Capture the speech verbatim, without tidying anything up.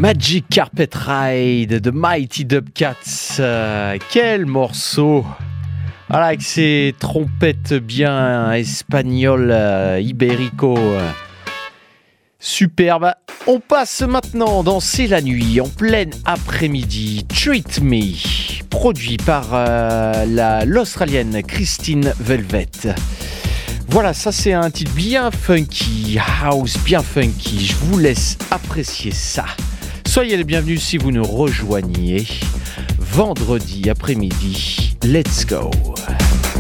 Magic Carpet Ride de Mighty Dubcats. Euh, quel morceau! Voilà, avec ses trompettes bien espagnoles, euh, ibérico. Euh, superbe. On passe maintenant dans C'est la nuit, en pleine après-midi. Treat Me, produit par euh, la, l'Australienne Christine Velvet. Voilà, ça c'est un titre bien funky, house bien funky. Je vous laisse apprécier ça. Soyez les bienvenus si vous nous rejoignez vendredi après-midi. Let's go!